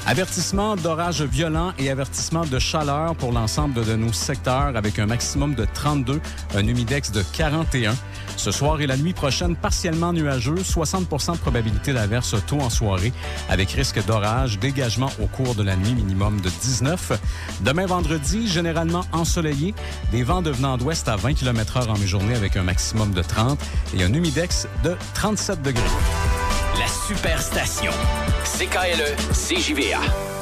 Avertissement d'orage violent et avertissement de chaleur pour l'ensemble de nos secteurs avec un maximum de 32, un humidex de 41. Ce soir et la nuit prochaine, partiellement nuageux, 60 de probabilité d'averse tôt en soirée avec risque d'orage, dégagement au cours de la nuit minimum de 19. Demain vendredi, généralement ensoleillé, des vents devenant d'ouest à 20 km/h en mi-journée avec un maximum de 30 et un humidex de 37 degrés. La Superstation. CKLE, CJVA.